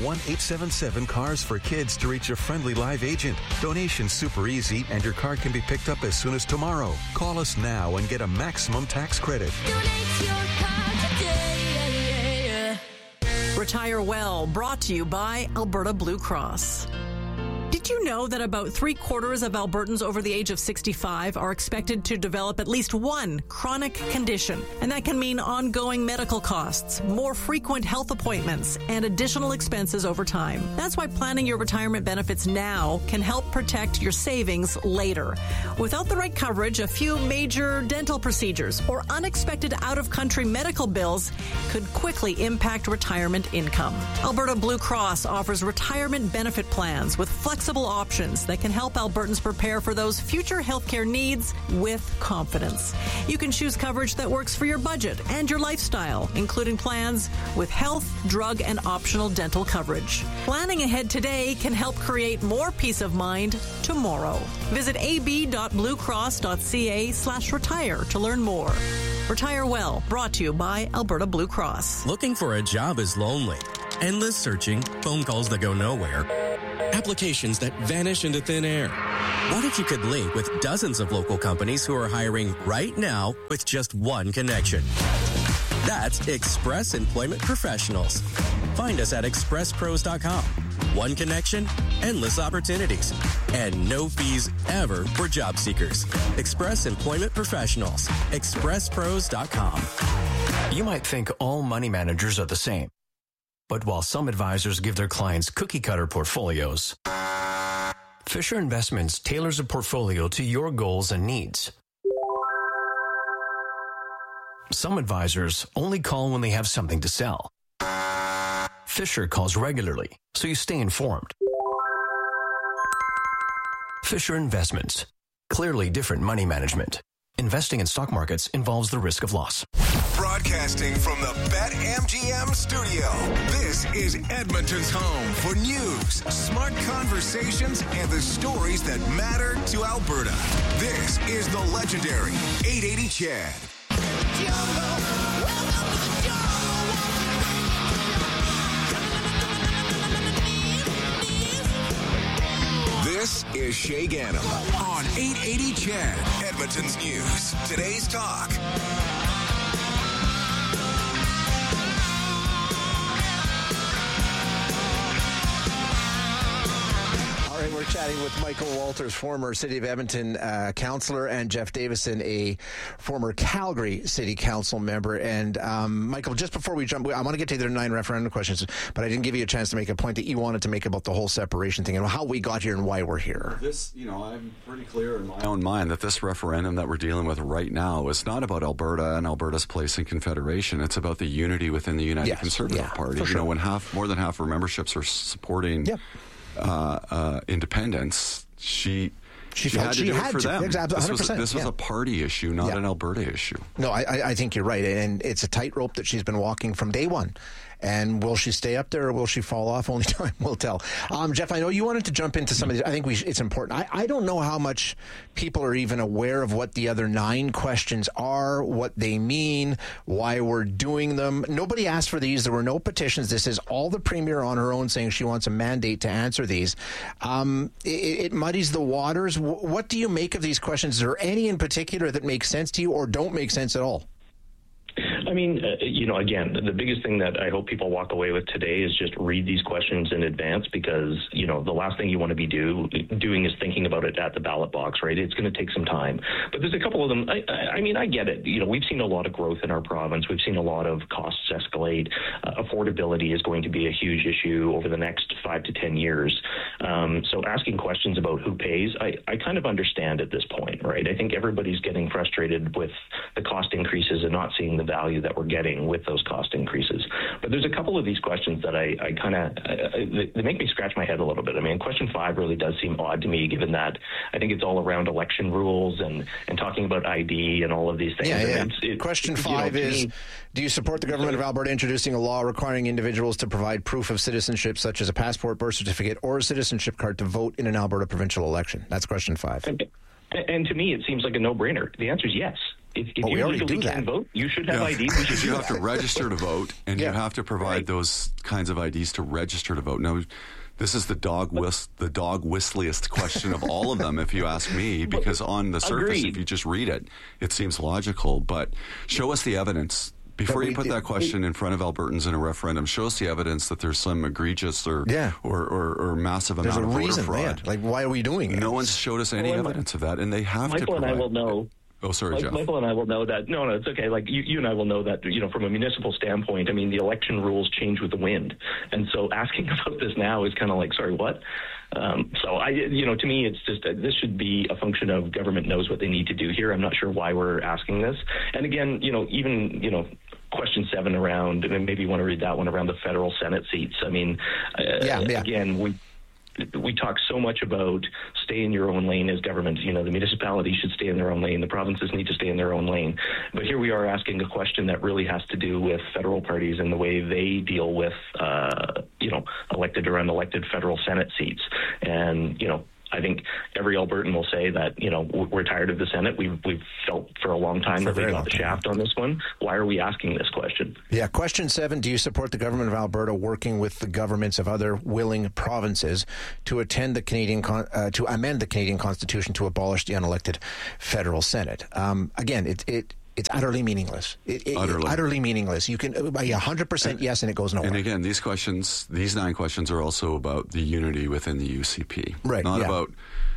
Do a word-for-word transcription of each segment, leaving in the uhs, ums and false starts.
one eight seven seven cars for kids to reach a friendly live agent. Donation's super easy, and your car can be picked up as soon as tomorrow. Call us now and get a maximum tax credit. Donate your car today. Retire Well, brought to you by Alberta Blue Cross. Did you know that about three quarters of Albertans over the age of sixty-five are expected to develop at least one chronic condition? And that can mean ongoing medical costs, more frequent health appointments, and additional expenses over time. That's why planning your retirement benefits now can help protect your savings later. Without the right coverage, a few major dental procedures or unexpected out-of-country medical bills could quickly impact retirement income. Alberta Blue Cross offers retirement benefit plans with flexible options that can help Albertans prepare for those future healthcare needs with confidence. You can choose coverage that works for your budget and your lifestyle, including plans with health, drug, and optional dental coverage. Planning ahead today can help create more peace of mind tomorrow. Visit ab.bluecross.ca slash retire to learn more. Retire Well, brought to you by Alberta Blue Cross. Looking for a job is lonely. Endless searching, phone calls that go nowhere, applications that vanish into thin air. What if you could link with dozens of local companies who are hiring right now with just one connection? That's Express Employment Professionals. Find us at express pros dot com. One connection, endless opportunities, and no fees ever for job seekers. Express Employment Professionals. express pros dot com. You might think all money managers are the same. But while some advisors give their clients cookie-cutter portfolios, Fisher Investments tailors a portfolio to your goals and needs. Some advisors only call when they have something to sell. Fisher calls regularly, so you stay informed. Fisher Investments. Clearly different money management. Investing in stock markets involves the risk of loss. Broadcasting from the BetMGM studio, this is Edmonton's home for news, smart conversations, and the stories that matter to Alberta. This is the legendary eight eighty Chad. This is Shay Gannam on eight eighty Chad, Edmonton's news. Today's talk. All right, we're chatting with Michael Walters, former City of Edmonton uh, councillor, and Jeff Davison, a former Calgary City Council member. And um, Michael, just before we jump, I want to get to the nine referendum questions, but I didn't give you a chance to make a point that you wanted to make about the whole separation thing and how we got here and why we're here. This, you know, I'm pretty clear in my own mind that this referendum that we're dealing with right now is not about Alberta and Alberta's place in Confederation. It's about the unity within the United yes, Conservative yeah, Party. For you sure. know, when half, more than half of our memberships are supporting. Yep. Uh, uh, independence, she she, she felt had to she do had it for to. them. Exactly, this was, this was yeah. a party issue, not yeah. an Alberta issue. No, I, I think you're right, and it's a tightrope that she's been walking from day one. And will she stay up there or will she fall off? Only time will tell. Um, Jeff, I know you wanted to jump into some of these. I think we sh- it's important. I, I don't know how much people are even aware of what the other nine questions are, what they mean, why we're doing them. Nobody asked for these. There were no petitions. This is all the Premier on her own saying she wants a mandate to answer these. Um, it, it muddies the waters. W- what do you make of these questions? Is there any in particular that make sense to you or don't make sense at all? I mean, uh, you know, again, the biggest thing that I hope people walk away with today is just read these questions in advance because, you know, the last thing you want to be do, doing is thinking about it at the ballot box, right? It's going to take some time. But there's a couple of them. I, I mean, I get it. You know, we've seen a lot of growth in our province. We've seen a lot of costs escalate. Uh, affordability is going to be a huge issue over the next five to ten years. Um, so asking questions about who pays, I, I kind of understand at this point, right? I think everybody's getting frustrated with the cost increases and not seeing the value that we're getting with those cost increases. But there's a couple of these questions that I, I kind of, they make me scratch my head a little bit. I mean, question five really does seem odd to me, given that I think it's all around election rules and, and talking about I D and all of these things. Yeah, yeah. It's, it, question you five know, is, me, do you support the government of Alberta introducing a law requiring individuals to provide proof of citizenship, such as a passport, birth certificate, or a citizenship card to vote in an Alberta provincial election? That's question five. And, and to me, it seems like a no-brainer. The answer is yes. If, if Well, we you already legally do can that. vote, you should have Yeah. I D. We should You do have that. to register to vote, and Yeah. you have to provide Right. those kinds of I Ds to register to vote. Now, this is the dog whist, the dog whistliest question of all of them, if you ask me, because on the surface, Agreed. if you just read it, it seems logical. But show us the evidence. Before But you we put did- that question in front of Albertans in a referendum, show us the evidence that there's some egregious or Yeah. or, or, or massive There's a amount of reason, voter yeah. fraud. Like, why are we doing it? No one's showed us any Well, evidence of that, and they have to Michael and provide. I will know. Oh, sorry, Mike- Jeff. Michael and I will know that. No, no, it's okay. Like you, you and I will know that. You know, from a municipal standpoint, I mean, the election rules change with the wind, and so asking about this now is kind of like, sorry, what? Um, so I, you know, to me, it's just uh, this should be a function of government knows what they need to do here. I'm not sure why we're asking this. And again, you know, even you know. Question seven around, and maybe you want to read that one around the federal Senate seats. I mean, uh, Yeah, yeah. again, we we talk so much about stay in your own lane as government. You know, the municipalities should stay in their own lane. The provinces need to stay in their own lane. But here we are asking a question that really has to do with federal parties and the way they deal with, uh, you know, elected or unelected federal Senate seats. And, you know, I think every Albertan will say that, you know, we're tired of the Senate. We've, we've felt for a long time For a that they very got long the time. shaft on this one. Why are we asking this question? Yeah, question seven, do you support the government of Alberta working with the governments of other willing provinces to attend the Canadian con- uh, to amend the Canadian Constitution to abolish the unelected federal Senate? Um, again, it it it's utterly meaningless. It, it, Utterly. utterly meaningless. You can uh, by one hundred percent yes, and it goes nowhere. And again, these questions, these nine questions are also about the unity within the U C P. Right, Not yeah. about,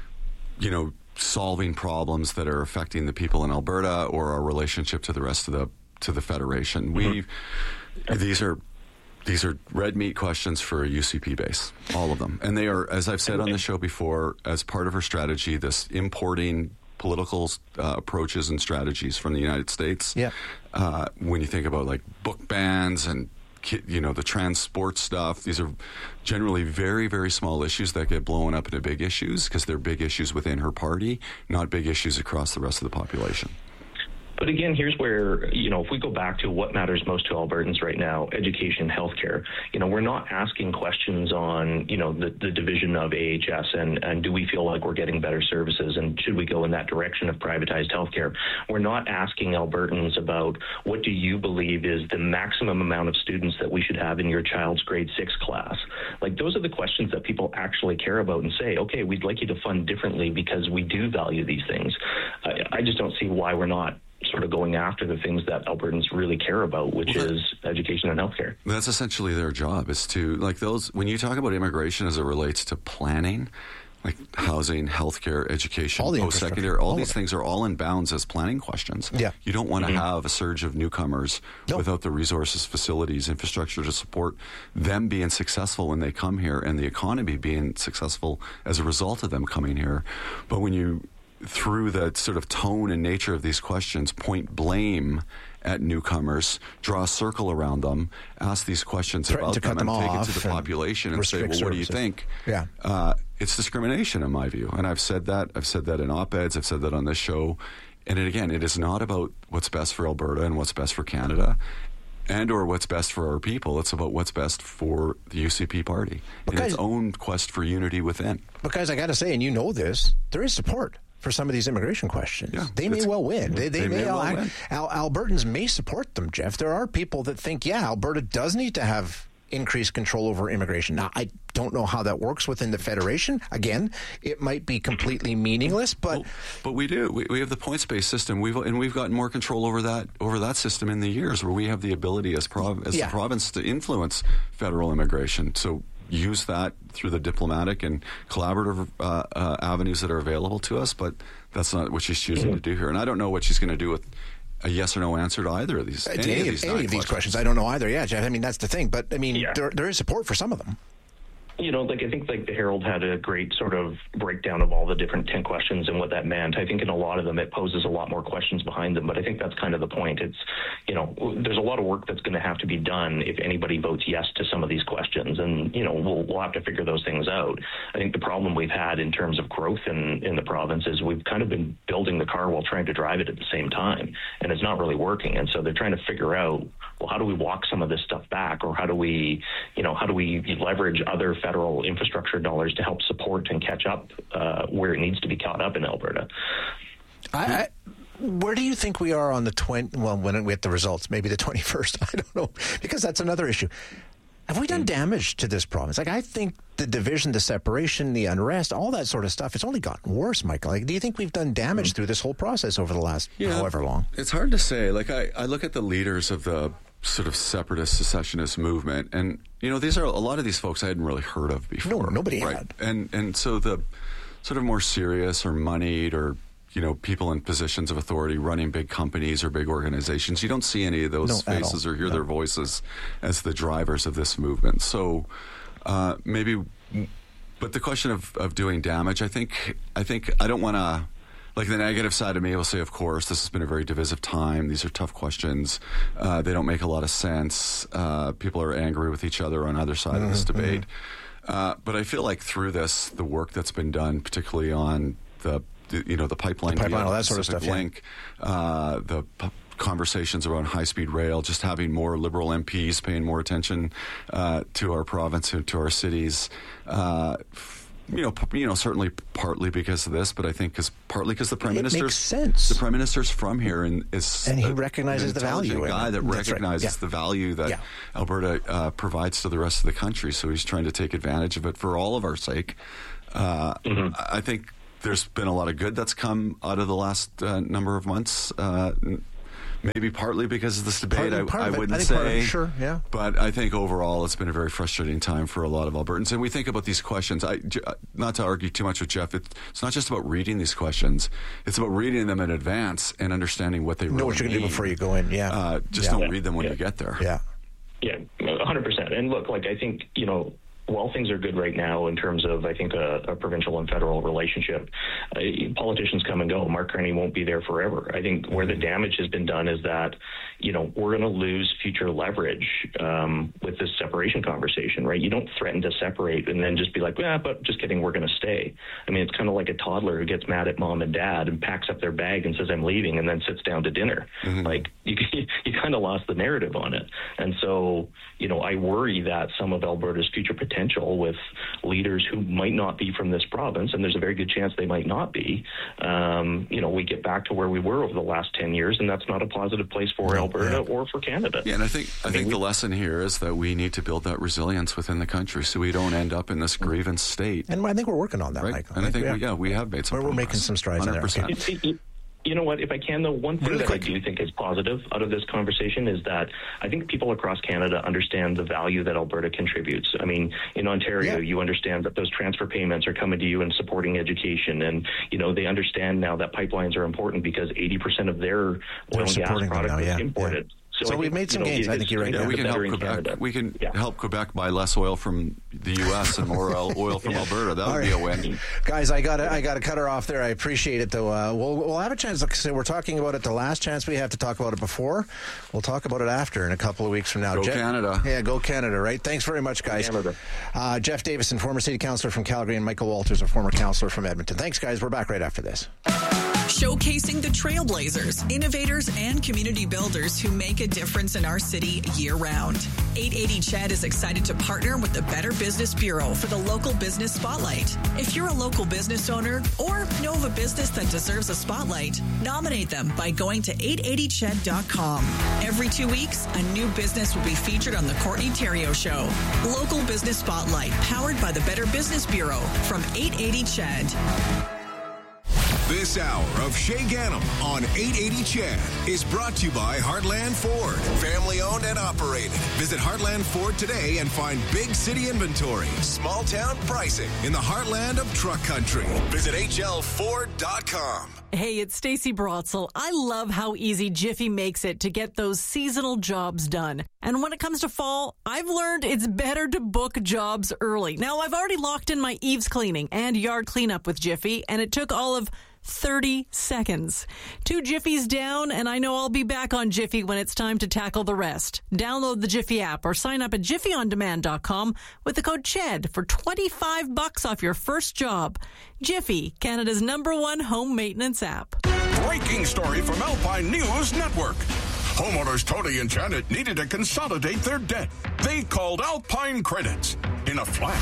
you know, solving problems that are affecting the people in Alberta or our relationship to the rest of the to the Federation. We these are these are red meat questions for a U C P base, all of them. And they are, as I've said on the show before, as part of our strategy, this importing political uh, approaches and strategies from the United States. Yeah. Uh, when you think about like book bans and ki- you know the trans sports stuff, these are generally very, very small issues that get blown up into big issues because they're big issues within her party, not big issues across the rest of the population. But again, here's where, you know, if we go back to what matters most to Albertans right now, education, healthcare, you know, we're not asking questions on, you know, the, the division of A H S and, and do we feel like we're getting better services and should we go in that direction of privatized healthcare? We're not asking Albertans about what do you believe is the maximum amount of students that we should have in your child's grade six class. Like those are the questions that people actually care about and say, okay, we'd like you to fund differently because we do value these things. I, I just don't see why we're not sort of going after the things that Albertans really care about, which Well, that- is education and healthcare. That's essentially their job, is to, like those, when you talk about immigration as it relates to planning, like housing, healthcare, education, All the post-secondary, infrastructure, all, all these of it. things are all in bounds as planning questions. Yeah. You don't want to have a surge of newcomers No. without the resources, facilities, infrastructure to support them being successful when they come here and the economy being successful as a result of them coming here. But when you, through the sort of tone and nature of these questions, point blame at newcomers, draw a circle around them, ask these questions Threaten about to them, cut them and take it off to the and population and say, well, restrict what do you services. think? Yeah. Uh, it's discrimination, in my view. And I've said that. I've said that in op-eds. I've said that on this show. And it, again, it is not about what's best for Alberta and what's best for Canada and or what's best for our people. It's about what's best for the U C P party in guys- its own quest for unity within. But guys, I got to say, and you know this, there is support for some of these immigration questions. Yeah, they may it's- well win. They, they, they may, may well all, win. Al, Albertans may support them, Jeff. There are people that think, yeah, Alberta does need to have increased control over immigration. Now, I don't know how that works within the Federation. Again, it might be completely meaningless, but Well, but we do. We, we have the points-based system. We've and we've gotten more control over that over that system in the years, where we have the ability as, prov- as Yeah. the province to influence federal immigration. So use that through the diplomatic and collaborative uh, uh, avenues that are available to us. But that's not what she's choosing to do here. And I don't know what she's going to do with a yes or no answer to either of these. to Any, any, of these, any nine of these questions, I don't know either. Yeah, Jeff, I mean, that's the thing. But, I mean, Yeah. there, there is support for some of them. You know, like I think like the Herald had a great sort of breakdown of all the different ten questions and what that meant. I think in a lot of them it poses a lot more questions behind them, but I think that's kind of the point. It's, you know, there's a lot of work that's going to have to be done if anybody votes yes to some of these questions, and you know we'll we'll have to figure those things out. I think the problem we've had in terms of growth in in the province is we've kind of been building the car while trying to drive it at the same time, and it's not really working. And so they're trying to figure out, well, how do we walk some of this stuff back, or how do we, you know, how do we leverage other federal infrastructure dollars to help support and catch up uh, where it needs to be caught up in Alberta? I, I Where do you think we are on the twenty? Well, when we get the results, maybe the twenty-first. I don't know, because that's another issue. Have we done damage to this province? Like, I think the division, the separation, the unrest, all that sort of stuff, it's only gotten worse, Michael. Like, do you think we've done damage through this whole process over the last yeah, however long? It's hard to say. Like, I, I look at the leaders of the sort of separatist, secessionist movement, and, you know, these are a lot of these folks I hadn't really heard of before. No, nobody right? had. And, and so the sort of more serious or moneyed or, you know, people in positions of authority running big companies or big organizations, you don't see any of those no, faces or hear no. their voices as the drivers of this movement. So uh, maybe, but the question of, of doing damage, I think, I think I don't want to, like the negative side of me will say, of course, this has been a very divisive time. These are tough questions. Uh, they don't make a lot of sense. Uh, people are angry with each other on either side mm-hmm. of this debate. Uh, but I feel like through this, the work that's been done, particularly on the you know, the pipeline, the pipeline deal, all that sort of stuff, link, yeah. uh, the p- conversations around high-speed rail, just having more Liberal M Ps paying more attention uh, to our province and to our cities. Uh, you know, p- you know, certainly partly because of this, but I think because partly because the prime it minister's makes sense. The prime minister's from here and is and he a, recognizes an the value. Guy that That's recognizes right. yeah. the value that yeah. Alberta uh, provides to the rest of the country. So he's trying to take advantage of it for all of our sake. Uh, mm-hmm. I think. There's been a lot of good that's come out of the last uh, number of months. Uh, maybe partly because of this debate, part, part I, I wouldn't I say. It, sure, yeah. But I think overall it's been a very frustrating time for a lot of Albertans. And we think about these questions. I, not to argue too much with Jeff, it, it's not just about reading these questions. It's about reading them in advance and understanding what they really know what you're going to do before you go in. Yeah. Uh, just yeah. don't read them when yeah. you get there. Yeah. Yeah, one hundred percent. And look, like I think, you know, while things are good right now in terms of, I think, a, a provincial and federal relationship, uh, politicians come and go. Mark Carney won't be there forever. I think where the damage has been done is that, you know, we're going to lose future leverage um, with this separation conversation, right? You don't threaten to separate and then just be like, yeah, but just kidding, we're going to stay. I mean, it's kind of like a toddler who gets mad at mom and dad and packs up their bag and says, I'm leaving, and then sits down to dinner. Mm-hmm. Like, you, you kind of lost the narrative on it. And so, you know, I worry that some of Alberta's future potential with leaders who might not be from this province, and there's a very good chance they might not be, um, you know, we get back to where we were over the last ten years, and that's not a positive place for Alberta yeah. or for Canada. Yeah, and I think I, I think mean, the we, lesson here is that we need to build that resilience within the country so we don't end up in this grievance state. And I think we're working on that, right? Michael. And I think, yeah, we, yeah, we have made some We're, progress. we're making some strides one hundred percent. in there. Okay. You know what, if I can, though, one thing really that quick. I do think is positive out of this conversation is that I think people across Canada understand the value that Alberta contributes. I mean, in Ontario, yeah. you understand that those transfer payments are coming to you and supporting education. And, you know, they understand now that pipelines are important because eighty percent of their oil They're and gas product now, yeah. is imported. Yeah. So, so we've made some you know, gains. I think you're right. Yeah, we can help Quebec. Canada. We can yeah. help Quebec buy less oil from the U S and more oil from yeah. Alberta. That would right. be a win. Guys, I got I got to cut her off there. I appreciate it, though. Uh, we'll we'll have a chance. Like I said, we're talking about it. The last chance we have to talk about it before. We'll talk about it after in a couple of weeks from now. Go Jeff, Canada. Yeah, go Canada. Right. Thanks very much, guys. Uh, Jeff Davison, former city councillor from Calgary, and Michael Walters, a former councillor from Edmonton. Thanks, guys. We're back right after this. Showcasing the trailblazers, innovators, and community builders who make a difference in our city year-round. eight eighty C H E D is excited to partner with the Better Business Bureau for the Local Business Spotlight. If you're a local business owner or know of a business that deserves a spotlight, nominate them by going to eight eighty C H E D dot com. Every two weeks, a new business will be featured on the Courtney Theriault Show. Local Business Spotlight, powered by the Better Business Bureau from eight eighty C H E D. This hour of Shay Ganem on eight eighty C H E D is brought to you by Heartland Ford. Family owned and operated. Visit Heartland Ford today and find big city inventory, small town pricing in the heartland of truck country. Visit H L Ford dot com. Hey, it's Stacey Brotzel. I love how easy Jiffy makes it to get those seasonal jobs done. And when it comes to fall, I've learned it's better to book jobs early. Now, I've already locked in my eaves cleaning and yard cleanup with Jiffy, and it took all of thirty seconds. Two Jiffies down, and I know I'll be back on Jiffy when it's time to tackle the rest. Download the Jiffy app or sign up at jiffy on demand dot com with the code C H E D for twenty-five bucks off your first job. Jiffy, Canada's number one home maintenance app. Breaking story from Alpine News Network. Homeowners Tony and Janet needed to consolidate their debt. They called Alpine Credits. In a flash,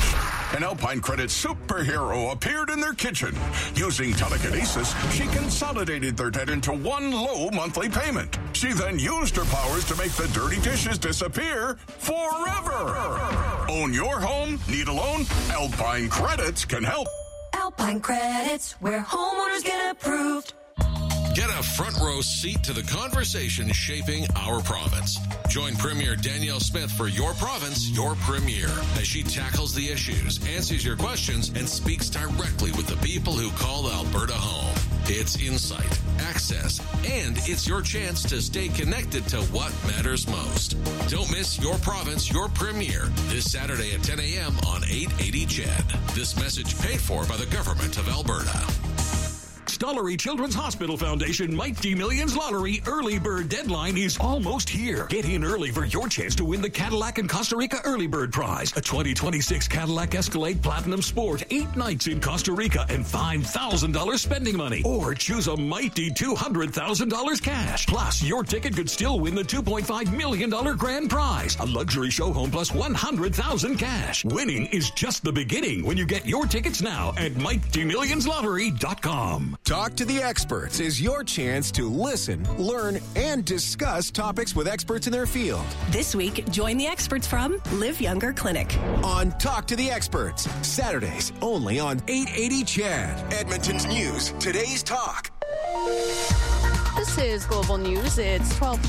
An Alpine Credit superhero appeared in their kitchen. Using telekinesis, she consolidated their debt into one low monthly payment. She then used her powers to make the dirty dishes disappear forever. Own your home? Need a loan? Alpine Credits can help. Alpine Credits, where homeowners get approved. Get a front row seat to the conversation shaping our province. Join Premier Danielle Smith for Your Province, Your Premier, as she tackles the issues, answers your questions, and speaks directly with the people who call Alberta home. It's insight, access, and it's your chance to stay connected to what matters most. Don't miss Your Province, Your Premier this Saturday at ten a.m. on eight eighty C H E D. This message paid for by the Government of Alberta. Stollery Children's Hospital Foundation Mighty Millions Lottery early bird deadline is almost here. Get in early for your chance to win the Cadillac and Costa Rica Early Bird Prize, a twenty twenty-six Cadillac Escalade Platinum Sport, eight nights in Costa Rica, and five thousand dollars spending money. Or choose a mighty two hundred thousand dollars cash. Plus, your ticket could still win the two point five million dollars grand prize, a luxury show home plus one hundred thousand dollars cash. Winning is just the beginning when you get your tickets now at mighty millions lottery dot com. Talk to the Experts is your chance to listen, learn, and discuss topics with experts in their field. This week, join the experts from Live Younger Clinic. On Talk to the Experts, Saturdays only on eight eighty C H E D. Edmonton's News, today's talk. This is Global News. It's twelve